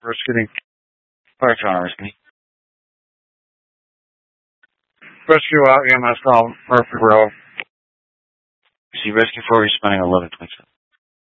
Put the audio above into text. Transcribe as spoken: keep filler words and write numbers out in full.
Rescue. Fire Toronto Rescue. Rescue out, E M S call, Murphy Road. See Rescue four responding eleven twenty-seven.